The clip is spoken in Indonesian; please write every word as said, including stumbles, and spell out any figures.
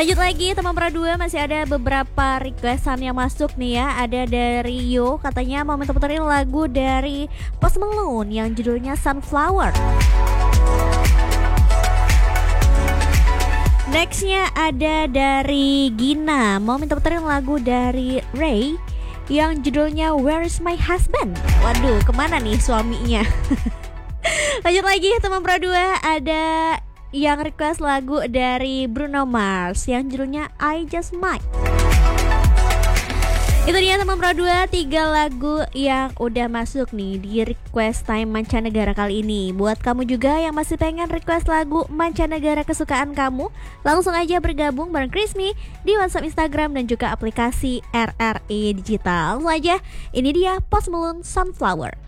Lanjut lagi teman Pro dua, masih ada beberapa requestan yang masuk nih ya. Ada dari Yo, katanya mau minta puterin lagu dari Post Malone yang judulnya Sunflower. Nextnya ada dari Gina, mau minta puterin lagu dari Ray yang judulnya Where is my husband. Waduh, kemana nih suaminya? Lanjut lagi teman Pro dua, ada yang request lagu dari Bruno Mars yang judulnya I Just Might. Itu dia teman Pro dua, tiga lagu yang udah masuk nih di request time mancanegara kali ini. Buat kamu juga yang masih pengen request lagu mancanegara kesukaan kamu, langsung aja bergabung bareng Krismi di WhatsApp, Instagram, dan juga aplikasi R R I Digital. Langsung aja, ini dia Post Malone Sunflower.